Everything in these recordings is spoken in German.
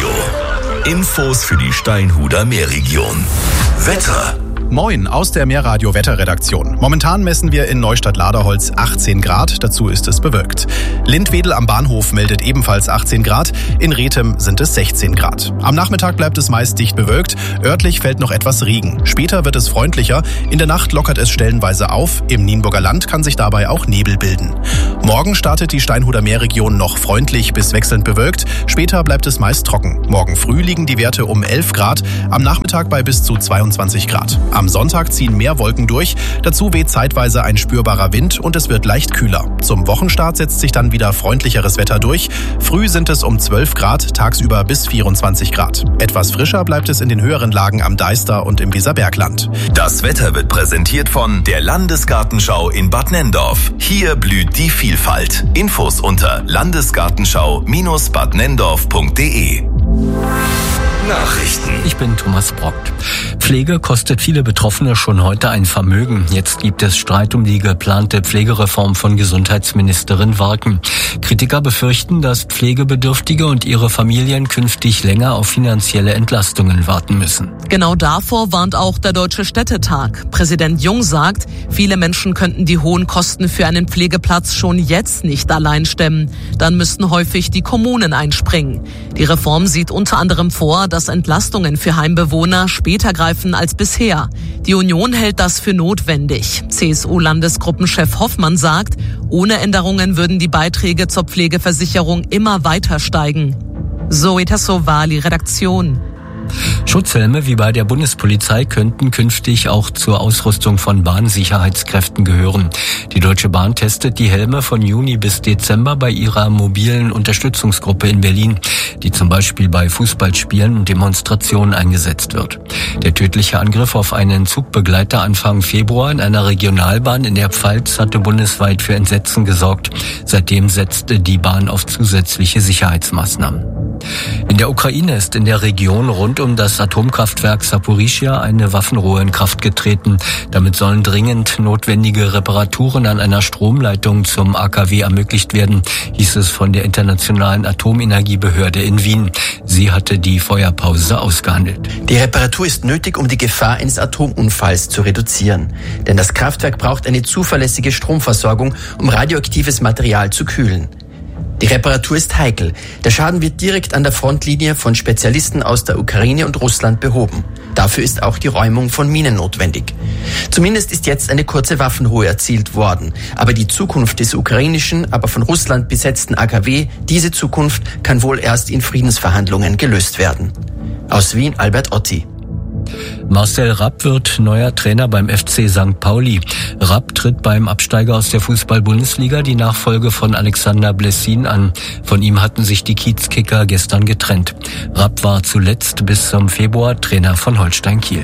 Meerradio. Infos für die Steinhuder Meerregion. Wetter. Moin aus der Meerradio-Wetterredaktion. Momentan messen wir in Neustadt-Laderholz 18 Grad, dazu ist es bewölkt. Lindwedel am Bahnhof meldet ebenfalls 18 Grad, in Rethem sind es 16 Grad. Am Nachmittag bleibt es meist dicht bewölkt, örtlich fällt noch etwas Regen. Später wird es freundlicher, in der Nacht lockert es stellenweise auf, im Nienburger Land kann sich dabei auch Nebel bilden. Morgen startet die Steinhuder Meerregion noch freundlich bis wechselnd bewölkt, später bleibt es meist trocken. Morgen früh liegen die Werte um 11 Grad, am Nachmittag bei bis zu 22 Grad. Am Sonntag ziehen mehr Wolken durch, dazu weht zeitweise ein spürbarer Wind und es wird leicht kühler. Zum Wochenstart setzt sich dann wieder freundlicheres Wetter durch. Früh sind es um 12 Grad, tagsüber bis 24 Grad. Etwas frischer bleibt es in den höheren Lagen am Deister und im Weserbergland. Das Wetter wird präsentiert von der Landesgartenschau in Bad Nenndorf. Hier blüht die Vielfalt. Infos unter landesgartenschau-badnenndorf.de. Nachrichten. Ich bin Thomas Brockt. Pflege kostet viele Betroffene schon heute ein Vermögen. Jetzt gibt es Streit um die geplante Pflegereform von Gesundheitsministerin Warken. Kritiker befürchten, dass Pflegebedürftige und ihre Familien künftig länger auf finanzielle Entlastungen warten müssen. Genau davor warnt auch der Deutsche Städtetag. Präsident Jung sagt, viele Menschen könnten die hohen Kosten für einen Pflegeplatz schon jetzt nicht allein stemmen. Dann müssten häufig die Kommunen einspringen. Die Reform sieht unter anderem vor, dass Entlastungen für Heimbewohner später greifen als bisher. Die Union hält das für notwendig. CSU-Landesgruppenchef Hoffmann sagt, ohne Änderungen würden die Beiträge zur Pflegeversicherung immer weiter steigen. Zoe Tassovali, Redaktion. Schutzhelme wie bei der Bundespolizei könnten künftig auch zur Ausrüstung von Bahnsicherheitskräften gehören. Die Deutsche Bahn testet die Helme von Juni bis Dezember bei ihrer mobilen Unterstützungsgruppe in Berlin, die zum Beispiel bei Fußballspielen und Demonstrationen eingesetzt wird. Der tödliche Angriff auf einen Zugbegleiter Anfang Februar in einer Regionalbahn in der Pfalz hatte bundesweit für Entsetzen gesorgt. Seitdem setzte die Bahn auf zusätzliche Sicherheitsmaßnahmen. In der Ukraine ist in der Region rund um das Atomkraftwerk Saporischschja eine Waffenruhe in Kraft getreten. Damit sollen dringend notwendige Reparaturen an einer Stromleitung zum AKW ermöglicht werden, hieß es von der Internationalen Atomenergiebehörde in Wien. Sie hatte die Feuerpause ausgehandelt. Die Reparatur ist nötig, um die Gefahr eines Atomunfalls zu reduzieren. Denn das Kraftwerk braucht eine zuverlässige Stromversorgung, um radioaktives Material zu kühlen. Die Reparatur ist heikel. Der Schaden wird direkt an der Frontlinie von Spezialisten aus der Ukraine und Russland behoben. Dafür ist auch die Räumung von Minen notwendig. Zumindest ist jetzt eine kurze Waffenruhe erzielt worden. Aber die Zukunft des ukrainischen, aber von Russland besetzten AKW, diese Zukunft kann wohl erst in Friedensverhandlungen gelöst werden. Aus Wien, Albert Otti. Marcel Rapp wird neuer Trainer beim FC St. Pauli. Rapp tritt beim Absteiger aus der Fußball-Bundesliga die Nachfolge von Alexander Blessin an. Von ihm hatten sich die Kiezkicker gestern getrennt. Rapp war zuletzt bis zum Februar Trainer von Holstein Kiel.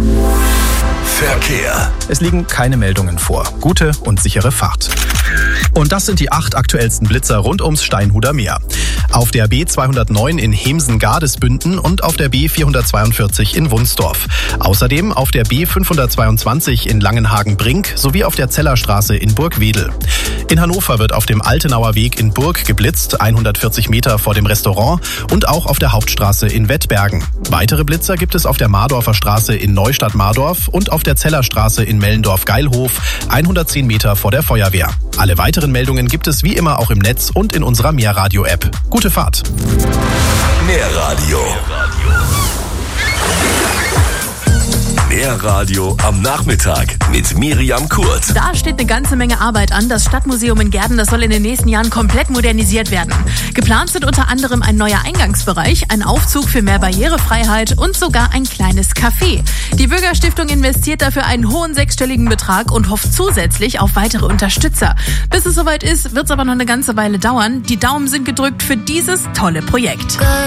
Verkehr. Es liegen keine Meldungen vor. Gute und sichere Fahrt. Und das sind die 8 aktuellsten Blitzer rund ums Steinhuder Meer. Auf der B209 in Hemsen-Gardesbünden und auf der B442 in Wunsdorf. Außerdem auf der B522 in Langenhagen-Brink sowie auf der Zellerstraße in Burgwedel. In Hannover wird auf dem Altenauer Weg in Burg geblitzt, 140 Meter vor dem Restaurant, und auch auf der Hauptstraße in Wettbergen. Weitere Blitzer gibt es auf der Mardorfer Straße in Neustadt-Mardorf und auf der Zellerstraße in Mellendorf-Geilhof, 110 Meter vor der Feuerwehr. Alle weiteren Meldungen gibt es wie immer auch im Netz und in unserer Meerradio-App. Gute Fahrt! Meerradio. Meerradio am Nachmittag mit Miriam Kurt. Da steht eine ganze Menge Arbeit an. Das Stadtmuseum in Gehrden, das soll in den nächsten Jahren komplett modernisiert werden. Geplant sind unter anderem ein neuer Eingangsbereich, ein Aufzug für mehr Barrierefreiheit und sogar ein kleines Café. Die Bürgerstiftung investiert dafür einen hohen 6-stelligen Betrag und hofft zusätzlich auf weitere Unterstützer. Bis es soweit ist, wird es aber noch eine ganze Weile dauern. Die Daumen sind gedrückt für dieses tolle Projekt.